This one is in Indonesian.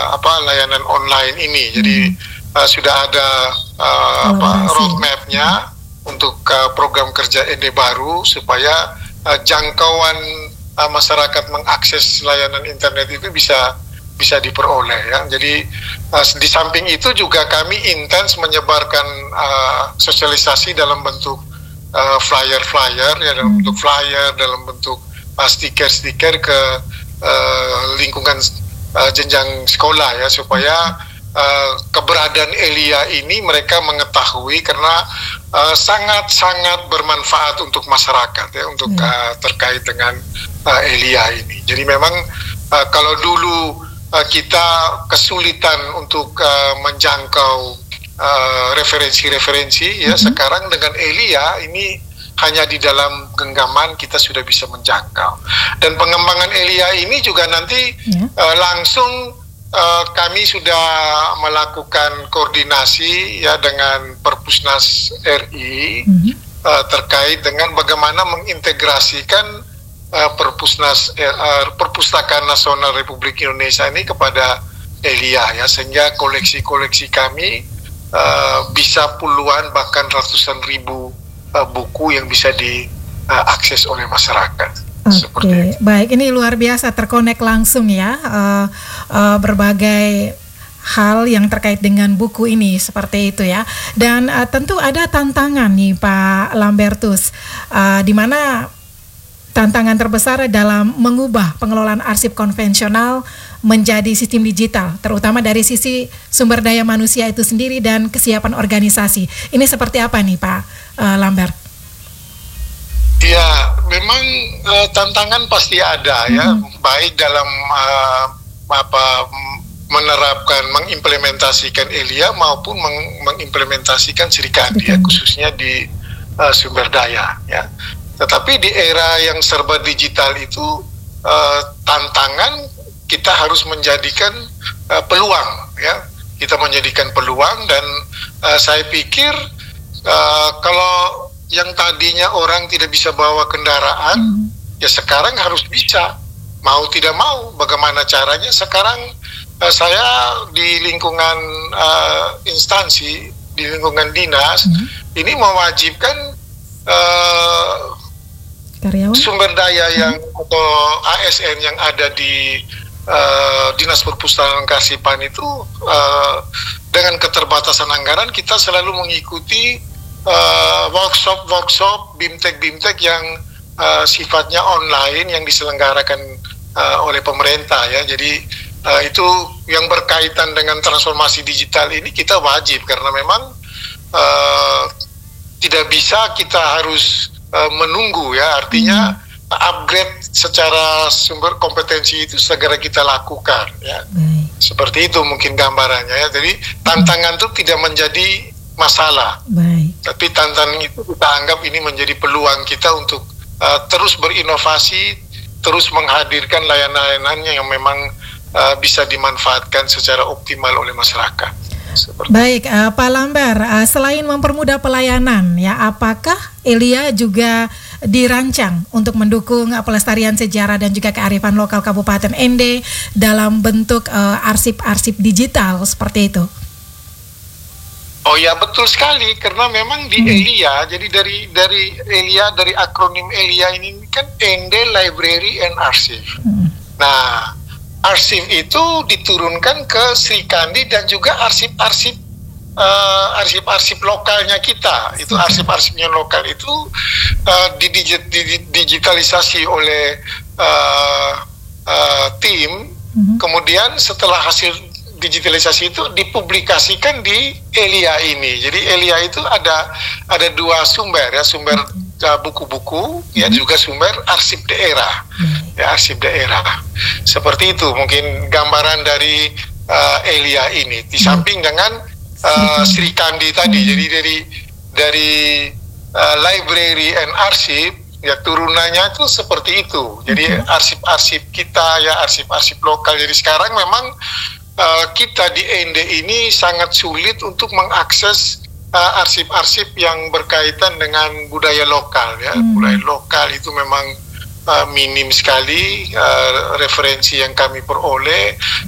layanan online ini. Jadi sudah ada roadmap-nya untuk program kerja ENDE baru supaya jangkauan masyarakat mengakses layanan internet itu bisa diperoleh ya. Jadi di samping itu juga kami intens menyebarkan sosialisasi dalam bentuk flyer-flyer ya, dalam bentuk flyer, dalam bentuk stiker-stiker ke lingkungan jenjang sekolah ya, supaya keberadaan Elia ini mereka mengetahui karena sangat-sangat bermanfaat untuk masyarakat ya, untuk terkait dengan Elia ini. Jadi memang kalau dulu kita kesulitan untuk menjangkau referensi-referensi ya, sekarang dengan Elia ini hanya di dalam genggaman kita sudah bisa menjangkau. Dan pengembangan Elia ini juga nanti langsung kami sudah melakukan koordinasi ya dengan Perpusnas RI terkait dengan bagaimana mengintegrasikan Perpustakaan Nasional Republik Indonesia ini kepada Elia ya, sehingga koleksi-koleksi kami bisa puluhan bahkan ratusan ribu buku yang bisa diakses oleh masyarakat. Oke, baik, ini luar biasa terkonek langsung ya, berbagai hal yang terkait dengan buku ini seperti itu ya. Dan tentu ada tantangan nih Pak Lambertus, di mana tantangan terbesar dalam mengubah pengelolaan arsip konvensional menjadi sistem digital, terutama dari sisi sumber daya manusia itu sendiri dan kesiapan organisasi. Ini seperti apa nih Pak Lambert? Ya, memang tantangan pasti ada ya, baik dalam menerapkan, mengimplementasikan Elia maupun mengimplementasikan Srikandi ya, khususnya di sumber daya ya. Tetapi di era yang serba digital itu tantangan kita harus menjadikan peluang ya. Kita menjadikan peluang dan saya pikir kalau yang tadinya orang tidak bisa bawa kendaraan ya sekarang harus bisa, mau tidak mau bagaimana caranya. Sekarang saya di lingkungan instansi, di lingkungan dinas ini mewajibkan karyawan sumber daya yang atau ASN yang ada di Dinas Perpustakaan Kearsipan itu dengan keterbatasan anggaran kita selalu mengikuti workshop, bimtek yang sifatnya online yang diselenggarakan oleh pemerintah ya. Jadi itu yang berkaitan dengan transformasi digital ini kita wajib, karena memang tidak bisa kita harus menunggu ya, artinya upgrade secara sumber kompetensi itu segera kita lakukan ya. Seperti itu mungkin gambarannya ya. Jadi tantangan itu tidak menjadi masalah, tapi tantangan itu kita anggap ini menjadi peluang kita untuk terus berinovasi, terus menghadirkan layanan-layanan yang memang bisa dimanfaatkan secara optimal oleh masyarakat. Baik, Pak Lambert, selain mempermudah pelayanan, ya, apakah Elia juga dirancang untuk mendukung pelestarian sejarah dan juga kearifan lokal Kabupaten Ende dalam bentuk arsip-arsip digital seperti itu? Oh ya, betul sekali, karena memang di Elia, jadi dari Elia, dari akronim Elia ini kan Ende Library and Archive. Nah, arsip itu diturunkan ke Srikandi dan juga arsip-arsip lokalnya kita. Itu arsip-arsipnya lokal itu didigitalisasi oleh tim. Kemudian setelah hasil digitalisasi itu dipublikasikan di Elia ini. Jadi Elia itu ada dua sumber ya, sumber buku-buku ya, juga sumber arsip daerah ya, arsip daerah. Seperti itu mungkin gambaran dari Elia ini, di samping dengan Srikandi tadi. Jadi dari library and arsip ya, turunannya itu seperti itu. Jadi arsip-arsip kita ya, arsip-arsip lokal. Jadi sekarang memang kita di Ende ini sangat sulit untuk mengakses arsip-arsip yang berkaitan dengan budaya lokal ya. Budaya lokal itu memang minim sekali referensi yang kami peroleh.